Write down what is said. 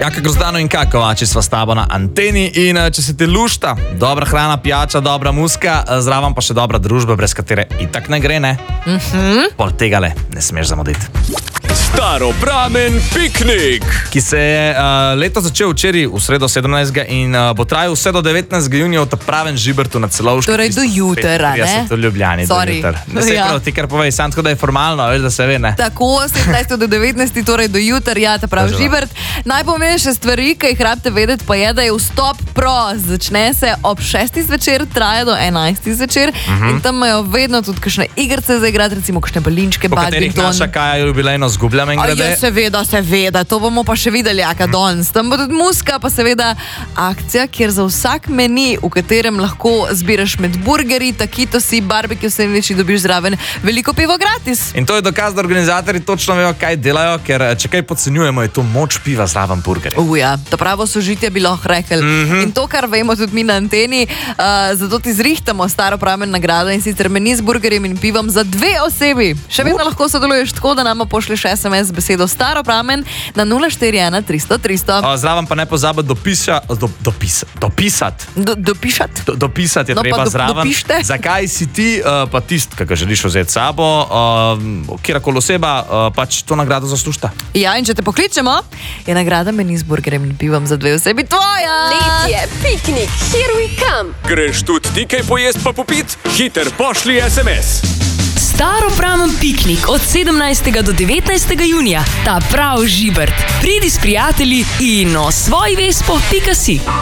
Jaka Grozdano in Kovačič sva s tabo na anteni in če se ti lušta, dobra hrana, pijača, dobra muzika, zraven pa še dobra družba, brez katere itak ne gre, ne? Pol tega ne smeš zamuditi. Staropramen piknik, Ki se je leto začel včeraj v sredo 17. in bo trajal vse do 19. junija v ta pravem Žibertu na Celovški. Torej do jutra, ne? 30 v Ljubljani, do Sorry. jutra. Ne se prav, ti kar povej, sam tako da je formalno, veš, da se ve, ne? Tako, 17. do 19. torej do jutra, ja, ta pravi Žibert. Najpomembnejše stvari, ki jih rabite vedeti, pa je, da je vstop prost. Začne se ob 6. zvečer, traja do 11. zvečer in tam imajo vedno tudi kakšne igrice za igrati, recimo kakšne balinčke, Po katerih badminton. naša Kaja jubilejno zgublja, mimogrede. Seveda, to bomo pa še videli, jaka danes. Tam bo tudi muzika, pa seveda akcija, kjer za vsak meni, v katerem lahko zbiraš med burgerji, takitosi, barbecue sendviči, dobiš zraven veliko pivo gratis. In to je dokaz, da organizatorji točno vejo, kaj delajo, ker če kaj podcenjujemo, je to moč piva zraven burgerja. Ja, to pravo sožitje bi lahko rekli. In to, kar vemo tudi mi na anteni, zato ti zrihtamo staropramen nagrado in sicer meni z burgerjem in pivom za 2 osebi. Še vedno lahko sodeluješ tako, da nama pošlješ SMS z besedo staropramen na 041 300 300. Zraven pa ne pozabi dopisati. Dopisati je No, pa treba zraven. dopište. Zakaj si ti, pa tist, ki ga želiš vzeti s sabo, kjerkoli oseba, pač to nagrado zaslužta. Ja, in če te pokličemo, je nagrada meni z burgerjem in pivom za 2 osebi tvoja. Letje, piknik, here we come. greš tudi ti kaj pojest pa popit? Hiter pošlji SMS. Staropramen piknik od 17. do 19. junija. Ta prav Žibert. Pridi s prijatelji in o svoji vespo.si.